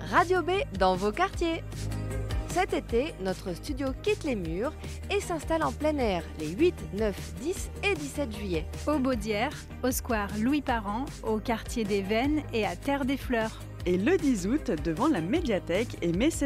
Radio B dans vos quartiers. Cet été, notre studio quitte les murs et s'installe en plein air les 8, 9, 10 et 17 juillet. Au Baudière, au square Louis Parent, au quartier des Vennes et à Terre des Fleurs. Et le 10 août, devant la médiathèque et